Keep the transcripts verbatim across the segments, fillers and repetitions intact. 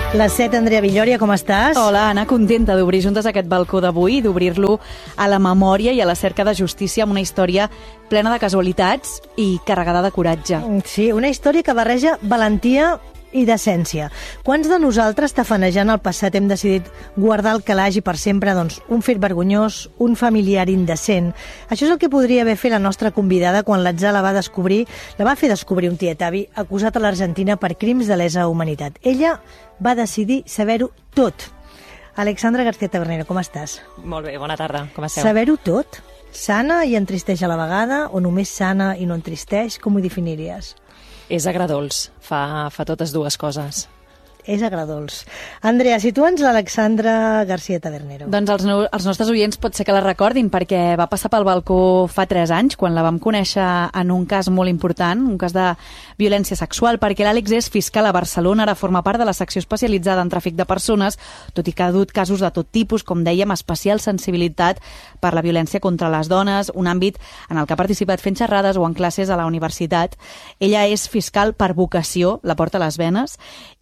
Les set, Andrea Villòria, com estàs? Hola, Anna, contenta d'obrir juntes aquest balcó d'avui i d'obrir-lo a la memòria i a la cerca de justícia amb una història plena de casualitats i carregada de coratge. Sí, una història que barreja valentia i decència. Quants de nosaltres, tafanejant el passat, hem decidit guardar el calaix i per sempre doncs, un fet vergonyós, un familiar indecent? Això és el que podria haver fet la nostra convidada quan l'atzar la va descobrir, la va fer descobrir un tiet avi acusat a l'Argentina per crims de lesa humanitat. Ella va decidir saber-ho tot. Alexandra García Tabernero, com estàs? Molt bé, bona tarda, com esteu? Saber-ho tot? Sana i entristeix a la vegada o només sana i no entristeix? Com ho definiries? És agradols, fa, fa totes dues coses. És agradols. Andrea, situa'ns l'Alexandra García Tabernero. Doncs els, no, els nostres oients pot ser que la recordin perquè va passar pel balcó fa tres anys, quan la vam conèixer en un cas molt important, un cas de violència sexual, perquè l'Àlex és fiscal a Barcelona, ara forma part de la secció especialitzada en tràfic de persones, tot i que ha dut casos de tot tipus, com dèiem, especial sensibilitat per la violència contra les dones, un àmbit en el que ha participat fent xerrades o en classes a la universitat. Ella és fiscal per vocació, la porta a les venes,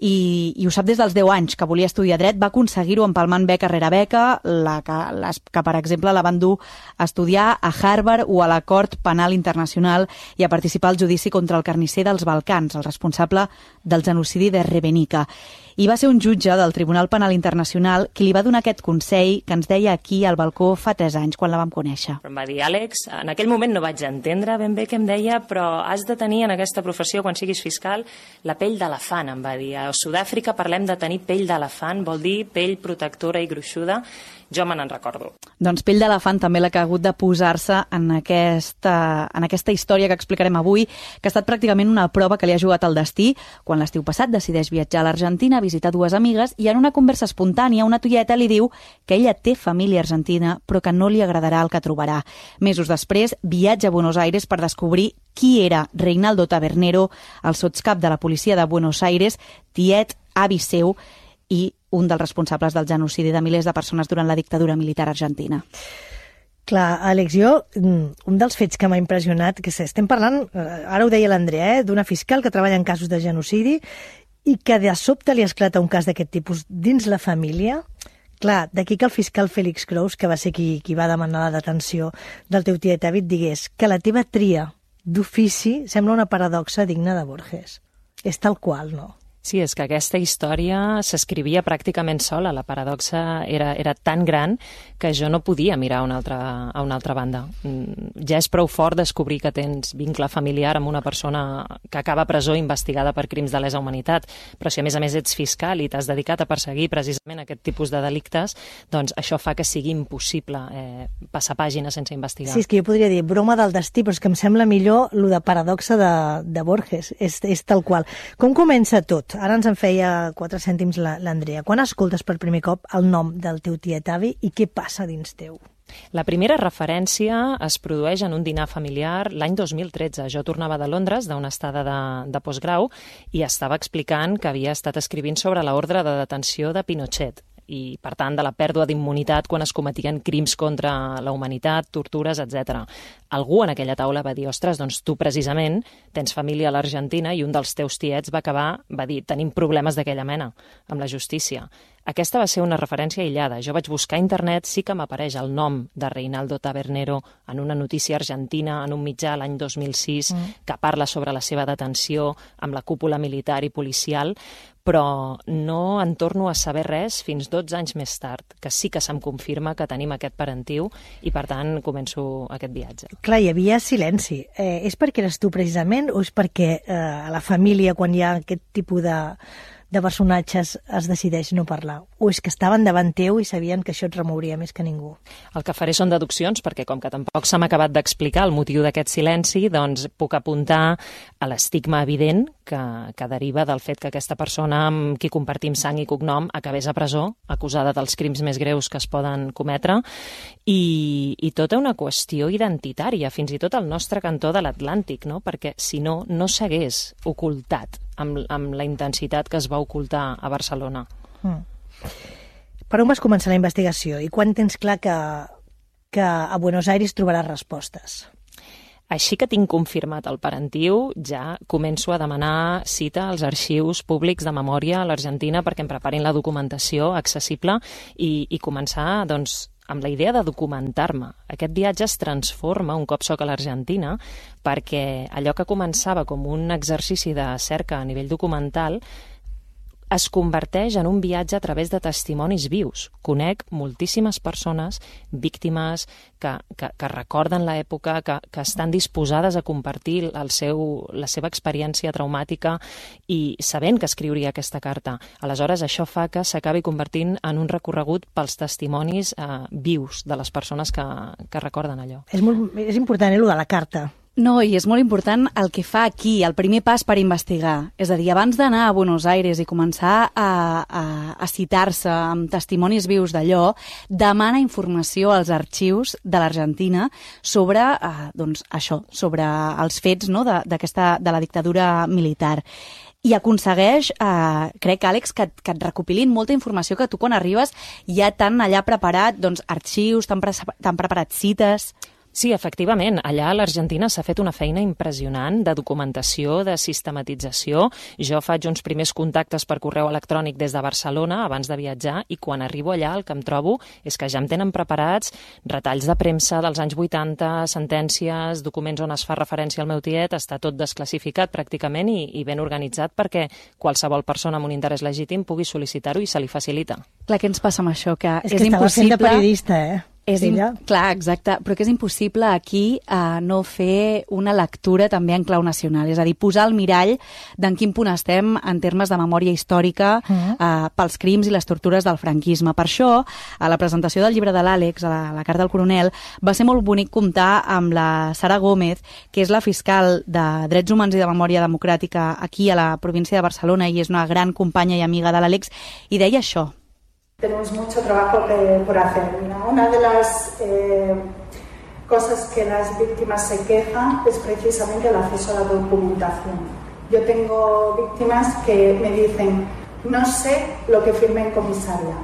i i ho sap des dels deu anys, que volia estudiar dret, va aconseguir-ho empalmant beca rere beca, la que, les, que per exemple la van dur a estudiar a Harvard o a la Cort Penal Internacional i a participar al judici contra el carnisser dels Balcans, el responsable del genocidi de Srebrenica. I va ser un jutge del Tribunal Penal Internacional qui li va donar aquest consell que ens deia aquí al balcó fa tres anys, quan la vam conèixer. Em va dir, Àlex, en aquell moment no vaig entendre ben bé què em deia, però has de tenir en aquesta professió, quan siguis fiscal, la pell d'elefant, em va dir. A Sud-àfrica parlem de tenir pell d'elefant, vol dir pell protectora i gruixuda. Jo me n'en recordo. Doncs pell d'elefant també la que ha hagut de posar-se en aquesta, en aquesta història que explicarem avui, que ha estat pràcticament una prova que li ha jugat al destí, quan l'estiu passat decideix viatjar a l'Argentina, visitar dues amigues, i en una conversa espontània una tieta li diu que ella té família argentina, però que no li agradarà el que trobarà. Mesos després, viatja a Buenos Aires per descobrir qui era Reinaldo Tabernero, el sotscap de la policia de Buenos Aires, tiet, avi seu, i un dels responsables del genocidi de milers de persones durant la dictadura militar argentina. Clar, Àlex, jo, un dels fets que m'ha impressionat, que estem parlant, ara ho deia l'Andrea, eh, d'una fiscal que treballa en casos de genocidi i que de sobte li esclata un cas d'aquest tipus dins la família. Clar, d'aquí que el fiscal Félix Creus, que va ser qui, qui va demanar la detenció del teu tiet avi, digués que la teva tria d'ofici sembla una paradoxa digna de Borges. És tal qual, no? Sí, és que aquesta història s'escrivia pràcticament sola. La paradoxa era, era tan gran que jo no podia mirar a una altra, a una altra banda. Ja és prou fort descobrir que tens vincle familiar amb una persona que acaba a presó investigada per crims de lesa humanitat, però si a més a més ets fiscal i t'has dedicat a perseguir precisament aquest tipus de delictes, doncs això fa que sigui impossible eh, passar pàgina sense investigar. Sí, és que jo podria dir broma del destí, però és que em sembla millor lo de paradoxa de, de Borges. És, és tal qual. Com comença tot? Ara ens en feia quatre cèntims l'Andrea. Quan escoltes per primer cop el nom del teu tiet avi i què passa dins teu? La primera referència es produeix en un dinar familiar l'any dos mil tretze. Jo tornava de Londres, d'una estada de, de postgrau, i estava explicant que havia estat escrivint sobre l'ordre de detenció de Pinochet i, per tant, de la pèrdua d'immunitat quan es cometien crims contra la humanitat, tortures, etcètera. Algú en aquella taula va dir, ostres, doncs tu precisament tens família a l'Argentina i un dels teus tiets va acabar, va dir, tenim problemes d'aquella mena amb la justícia. Aquesta va ser una referència aïllada. Jo vaig buscar a internet, sí que m'apareix el nom de Reinaldo Tabernero en una notícia argentina, en un mitjà l'any dos mil sis, mm. que parla sobre la seva detenció amb la cúpula militar i policial, però no en torno a saber res fins dotze anys més tard, que sí que se'm confirma que tenim aquest parentiu i, per tant, començo aquest viatge. Clar, hi havia silenci. Eh, és perquè eres tu precisament o és perquè eh, a la família, quan hi ha aquest tipus de... de personatges es decideix no parlar? O és que estaven davant teu i sabien que això et remouria més que ningú? El que faré són deduccions, perquè com que tampoc se m'ha acabat d'explicar el motiu d'aquest silenci, doncs puc apuntar a l'estigma evident que, que deriva del fet que aquesta persona amb qui compartim sang i cognom acabés a presó, acusada dels crims més greus que es poden cometre, i, i tota una qüestió identitària, fins i tot al nostre cantó de l'Atlàntic, no? Perquè si no, no s'hagués ocultat amb, amb la intensitat que es va ocultar a Barcelona. Mm. Per on vas començar la investigació i quan tens clar que, que a Buenos Aires trobaràs respostes? Així que tinc confirmat el parentiu, ja començo a demanar cita als arxius públics de memòria a l'Argentina perquè em preparin la documentació accessible i, i començar, doncs, amb la idea de documentar-me. Aquest viatge es transforma un cop soc a l'Argentina perquè allò que començava com un exercici de cerca a nivell documental es converteix en un viatge a través de testimonis vius. Conec moltíssimes persones, víctimes, que, que, que recorden l'època, que, que estan disposades a compartir el seu, la seva experiència traumàtica i sabent que escriuria aquesta carta. Aleshores, això fa que s'acabi convertint en un recorregut pels testimonis eh, vius de les persones que, que recorden allò. És, molt, és important, eh, allò de la carta. No, i és molt important el que fa aquí, el primer pas per investigar. És a dir, abans d'anar a Buenos Aires i començar a, a, a citar-se amb testimonis vius d'allò, demana informació als arxius de l'Argentina sobre eh, doncs, això, sobre els fets, no?, de, d'aquesta, de la dictadura militar. I aconsegueix, eh, crec, Àlex, que, que et recopilin molta informació que tu quan arribes ja t'han allà preparat doncs, arxius, t'han, pre t'han preparat cites... Sí, efectivament. Allà a l'Argentina s'ha fet una feina impressionant de documentació, de sistematització. Jo faig uns primers contactes per correu electrònic des de Barcelona abans de viatjar i quan arribo allà el que em trobo és que ja em tenen preparats retalls de premsa dels anys vuitanta, sentències, documents on es fa referència al meu tiet, està tot desclassificat pràcticament i, i ben organitzat perquè qualsevol persona amb un interès legítim pugui sol·licitar-ho i se li facilita. Clar, què ens passa amb això? Que és, és que impossible... estava fent de periodista, eh? És in... Clar, exacte, però que és impossible aquí eh, no fer una lectura també en clau nacional, és a dir, posar el mirall d'en quin punt estem en termes de memòria històrica uh-huh. eh, pels crims i les tortures del franquisme. Per això, a la presentació del llibre de l'Àlex, a la, la carta del coronel, va ser molt bonic comptar amb la Sara Gómez, que és la fiscal de Drets Humans i de Memòria Democràtica aquí a la província de Barcelona i és una gran companya i amiga de l'Àlex, i deia això. Tenemos mucho trabajo que, por hacer. Una de las eh, cosas que las víctimas se quejan es precisamente el acceso a la documentación. Yo tengo víctimas que me dicen, no sé lo que firmé en comisaria.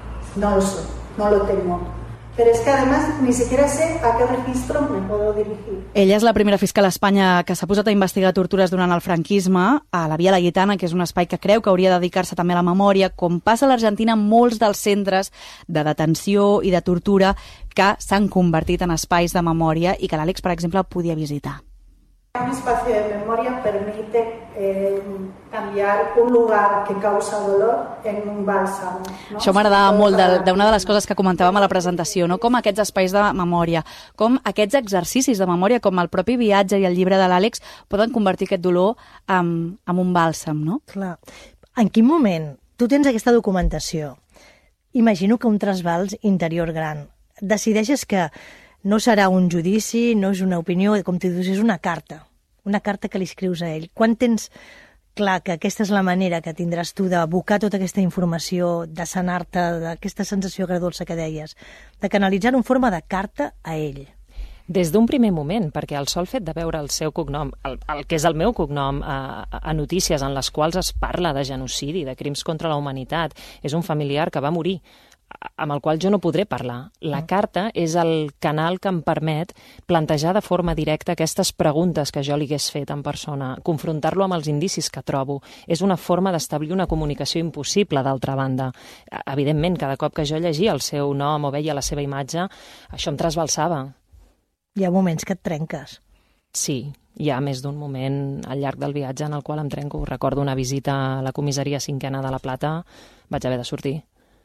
No lo sé, no lo tengo. Pero es que además ni siquiera sé a qué registro me puedo dirigir. Ella és la primera fiscal a Espanya que s'ha posat a investigar tortures durant el franquisme a la Via Laietana, que és un espai que creu que hauria de dedicar-se també a la memòria, com passa a l'Argentina en molts dels centres de detenció i de tortura que s'han convertit en espais de memòria i que l'Àlex, per exemple, podia visitar. Un espacio de memoria permite eh, cambiar un lugar que causa dolor en un bálsamo. ¿No? Això m'agradava molt d'una de les coses que comentàvem a la presentació, no? Com aquests espais de memòria, com aquests exercicis de memòria, com el propi viatge i el llibre de l'Àlex, poden convertir aquest dolor en, en un bàlsam, no? Clar. En quin moment tu tens aquesta documentació? Imagino que un trasbals interior gran. Decideixes que no serà un judici, no és una opinió, com tu dius, és una carta. Una carta que li escrius a ell. Quan tens clar que aquesta és la manera que tindràs tu d'abocar tota aquesta informació, de sanar-te, d'aquesta sensació agradolça que deies, de canalitzar-ho en forma de carta a ell? Des d'un primer moment, perquè el sol fet de veure el seu cognom, el, el que és el meu cognom, a, a notícies en les quals es parla de genocidi, de crims contra la humanitat, és un familiar que va morir, amb el qual jo no podré parlar. La carta és el canal que em permet plantejar de forma directa aquestes preguntes que jo li hagués fet en persona, confrontar-lo amb els indicis que trobo. És una forma d'establir una comunicació impossible, d'altra banda. Evidentment, cada cop que jo llegia el seu nom o veia la seva imatge, això em trasbalsava. Hi ha moments que et trenques. Sí, hi ha més d'un moment al llarg del viatge en el qual em trenco. Recordo una visita a la comissaria cinquena de La Plata, vaig haver de sortir.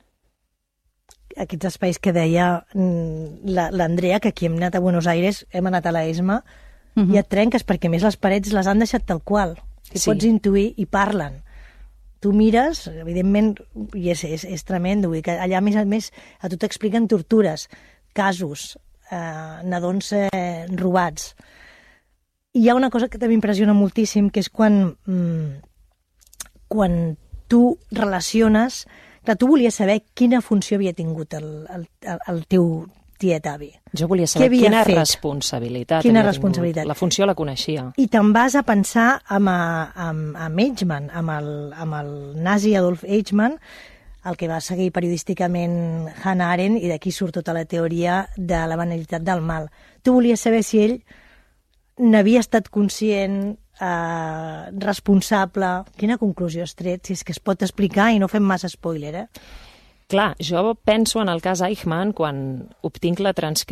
Aquests espais que deia l'Andrea, que aquí hem anat a Buenos Aires, hem anat a la ESMA, uh-huh. i et trenques perquè més les parets les han deixat tal qual. I sí. Pots intuir i parlen. Tu mires, evidentment, i és, és, és tremendo, vull dir que allà més a més a tu t'expliquen tortures, casos, eh, nadons eh, robats. I hi ha una cosa que també m'impressiona moltíssim, que és quan, mm, quan tu relaciones... Clar, tu volies saber quina funció havia tingut el, el, el teu tiet avi. Jo volia saber quina fet? responsabilitat quina havia responsabilitat. tingut. La funció la coneixia. I te'n vas a pensar amb, amb, amb Eichmann, amb el, amb el nazi Adolf Eichmann, el que va seguir periodísticament Hannah Arendt, i d'aquí surt tota la teoria de la banalitat del mal. Tu volies saber si ell n'havia estat conscient, eh, responsable? Quina conclusió has tret, si és que es pot explicar i no fem massa spoiler, eh? Clar, jo penso en el cas Eichmann quan obtinc la transcripció